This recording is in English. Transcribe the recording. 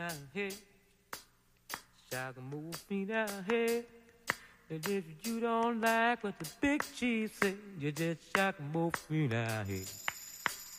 now, hey. Shaka move me now, hey. And if you don't like what the big cheese say, you just shaka move me now, hey.